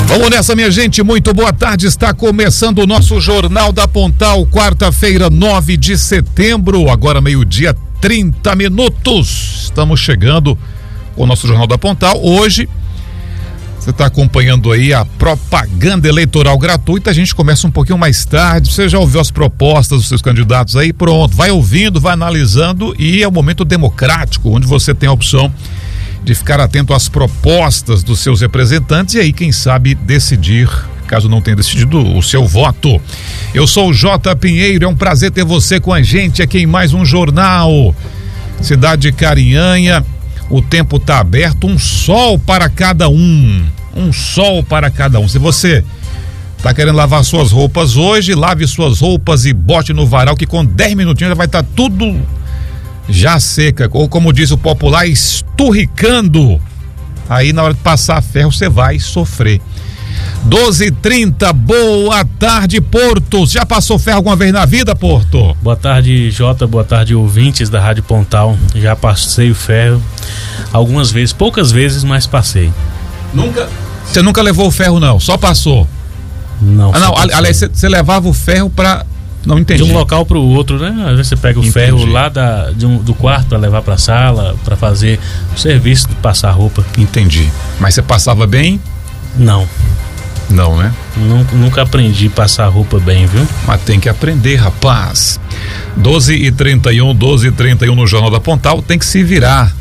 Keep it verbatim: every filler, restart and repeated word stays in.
Vamos nessa, minha gente, muito boa tarde, está começando o nosso Jornal da Pontal, quarta-feira, nove de setembro, agora meio-dia, trinta minutos, estamos chegando com o nosso Jornal da Pontal. Hoje, você está acompanhando aí a propaganda eleitoral gratuita, a gente começa um pouquinho mais tarde, você já ouviu as propostas dos seus candidatos aí, pronto, vai ouvindo, vai analisando, e é um momento democrático, onde você tem a opção de ficar atento às propostas dos seus representantes e aí, quem sabe, decidir, caso não tenha decidido, o seu voto. Eu sou o J. Pinheiro, é um prazer ter você com a gente aqui em mais um jornal. Cidade de Carinhanha, o tempo está aberto, um sol para cada um, um sol para cada um. Se você tá querendo lavar suas roupas hoje, lave suas roupas e bote no varal, que com dez minutinhos já vai estar tá tudo já seca, ou como diz o popular, esturricando. Aí na hora de passar ferro você vai sofrer. doze e trinta, boa tarde, Porto. Já passou ferro alguma vez na vida, Porto? Boa tarde, Jota, boa tarde, ouvintes da Rádio Pontal. Já passei o ferro algumas vezes, poucas vezes, mas passei. Nunca? Você nunca levou o ferro, não? Só passou? Não. Ah, não, aliás, você levava o ferro pra... Não entendi. De um local para o outro, né? Às vezes você pega o entendi. ferro lá da, de um, do quarto para levar para a sala, para fazer o serviço de passar roupa. Entendi. Mas você passava bem? Não. Não, né? Nunca, nunca aprendi a passar roupa bem, viu? Mas tem que aprender, rapaz. doze e trinta e um, doze e trinta e um no Jornal da Pontal, tem que se virar.